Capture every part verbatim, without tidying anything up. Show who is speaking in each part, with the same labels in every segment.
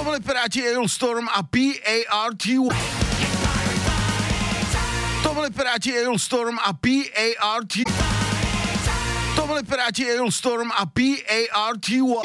Speaker 1: byli Piráti Hailstorm a P A R T Y. To byli Piráti Hailstorm a P A R T Y. To byli Piráti Hailstorm a P A R T Y.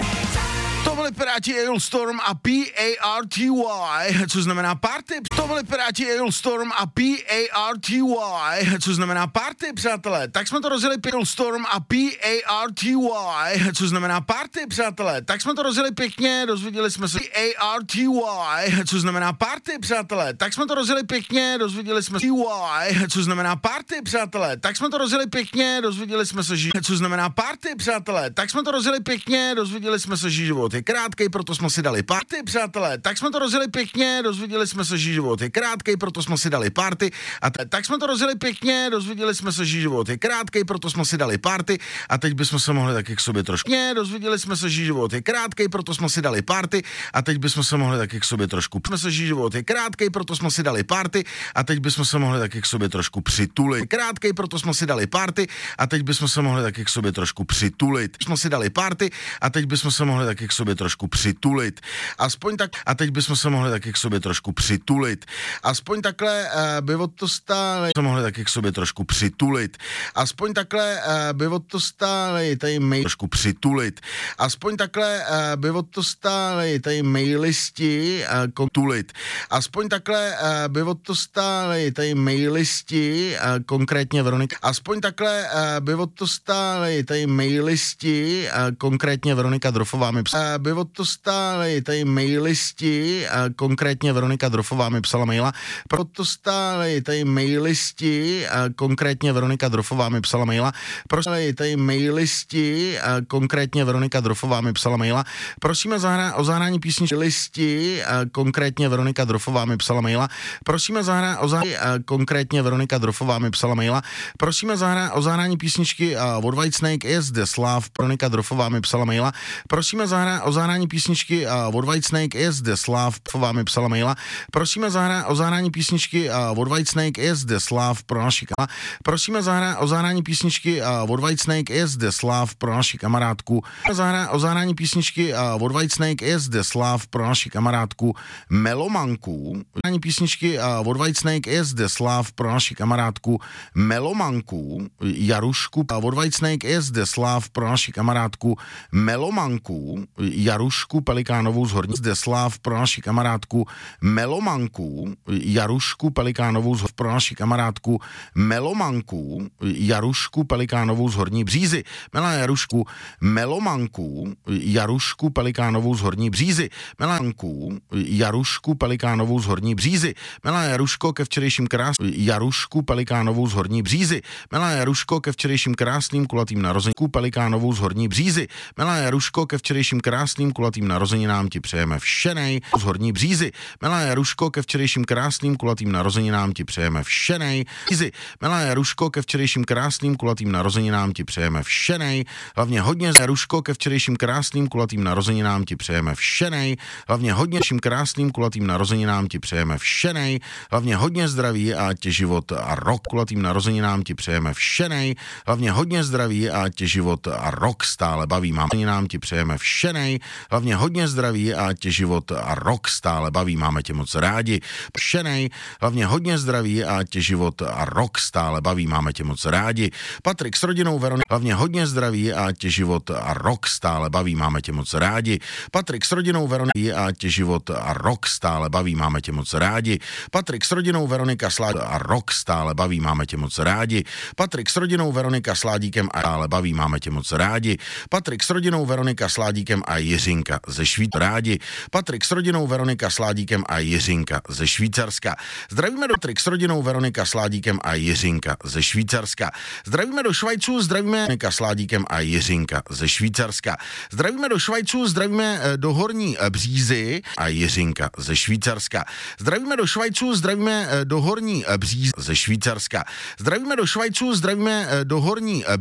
Speaker 1: To byli Piráti Hailstorm a P A R T Y, což znamená party. To byli Piráti Hailstorm a P A R T Y, což znamená party, přátelé. Tak jsme to rozjeli Hailstorm a P A R T Y, což znamená party, přátelé. Tak jsme to rozjeli pěkně, dozvěděli jsme se P A R T Y, což znamená party, přátelé. Tak jsme to rozjeli pěkně, dozvěděli jsme se T Y, což znamená party, přátelé. Tak jsme to rozjeli pěkně, dozvěděli jsme se ži, což znamená party, přátelé. Tak jsme to rozjeli pěkně, dozvěděli jsme se ži život je krátkej, proto jsme si dali party, přátelé. Tak jsme to rozjeli pěkně, dozvěděli jsme se, že život je krátkej, proto jsme si dali party. A te- tak jsme to rozjeli pěkně, dozvěděli jsme se, že život je krátkej, proto jsme si dali party. A teď bychom se mohli taky k sobě trošku. Ne, dozvěděli jsme se, že život je krátkej, proto jsme si dali party. A teď bychom se mohli taky k sobě trošku. Jsme se, že život je krátkej, proto jsme si dali party. A teď bychom se mohli taky k sobě trošku přitulit. Krátkej, proto jsme si dali party. A teď bychom se mohli taky k sobě trošku přitulit. Jsme si dali party. A teď bychom se mohli taky k sobě trošku přitulit. Aspoň tak, a teď bychom se mohli taky k sobě trošku přitulit. Aspoň takhle uh, by od to stále, se mohli taky k sobě trošku přitulit. Aspoň takhle uh, by od to stále tady mail trošku přitulit. Aspoň takhle uh, by od to stále tady mailisti uh, kontulit. Aspoň takhle uh, by od to stále tady mailisti uh, konkrétně Veronika. Aspoň takhle uh, by od to stále tady mailisti uh, konkrétně Veronika Drofová mi psala, by od to stále tady mailisti, a konkrétně Veronika Drofová mi psala maila, proto stále tady mailisti, a konkrétně Veronika Drofová mi psala maila, prosím tady mailisti, a konkrétně Veronika Drofová mi psala maila, prosíme zahra- o zahrání písničky listi, a konkrétně Veronika Drofová mi psala maila, prosíme zahra- o zahrání, a konkrétně Veronika Drofová mi psala maila, prosíme zahra- o zahrání písničky a od Whitesnake je zde Slav, Veronika Drofová mi psala maila, prosíme zahra- o zahrání písničky a od Whitesnake je zde Slav, Drofová mi psala maila, prosíme zahra- o zahrání písničky a od Whitesnake je zde Slav pro naši kanál, prosíme zahra- o zahrání písničky a od Whitesnake je zde Slav pro naši kamarádku, zahra- o zahrání písničky a od Whitesnake je zde Slav pro naši kamarádku Melomanku, zahrání písničky a od Whitesnake je zde Slav pro naši kamarádku Melomanku, Jarušku a od Whitesnake je zde Slav pro naši kamarádku Melomanku, Jarušku Pelikánovou z Horní zde Slav pro naši kamarádku Melomanku, Jarušku Pelikánovou z pro naši kamarádku Melomanku, Jarušku Pelikánovou z Horní Břízy. Milá Jarušku, Melomanku, Jarušku Pelikánovou z Horní Břízy. Melanku, Jarušku Pelikánovou z Horní Břízy. Milá Jaruško, ke včerejším krás Jarušku Pelikánovou z Horní Břízy. Milá Jaruško, ke včerejším krásným kulatým narozeninám Pelikánovou z Horní Břízy. Milá Jaruško, ke včerejším krásným kulatým narozeninám ti přejeme všenej z Horní Břízy. Milá Jaruško, ke včerejším krásným kulatým narozeninám ti přejeme všenej. Břízy. Milá Jaruško, ke včerejším krásným kulatým narozeninám ti přejeme všenej. Hlavně hodně Jaruško, ke včerejším krásným kulatým narozeninám ti přejeme všenej. Hlavně hodně vším krásným kulatým narozeninám ti přejeme všenej. Hlavně hodně zdraví a tě život a rok kulatým narozeninám ti přejeme všenej. Hlavně hodně zdraví a tě život a rok stále baví. Mám nám ti přejeme všenej. Hlavně hodně zdraví a tě život a rok stále baví. Máme tě moc rádi. Všenej. Hlavně hodně zdraví a tě život a rok stále baví. Máme tě moc rádi. Patrik s rodinou Veronika. Hlavně hodně zdraví a tě život a rok stále baví. Máme tě moc rádi. Patrik s rodinou Veronika a tě život a rok stále baví. Máme tě moc rádi. Patrik s rodinou Veronika Sládík a rok stále baví. Máme tě moc rádi. Patrik s rodinou Veronika Sládíkem a stále baví. Máme tě moc rádi. Patrik s rodinou Veronika Sládíkem a Jiřinka ze Švýc rádi. Patrik s rodinou Veronika Sládíkem a Jiřinka ze Švýcarska. Zdravíme do Patrik s rodinou Veronika Sládíkem a Jiřinka ze Švýcarska. Zdravíme do Švajců, zdravíme Veronika Sládíkem a Jiřinka ze Švýcarska. Zdravíme do Švajců, zdravíme do Horní Břízy a Jiřinka ze Švýcarska. Zdravíme do Švajců, zdravíme do Horní Břízy ze Švýcarska. Zdravíme do Švajců, zdravíme do Horní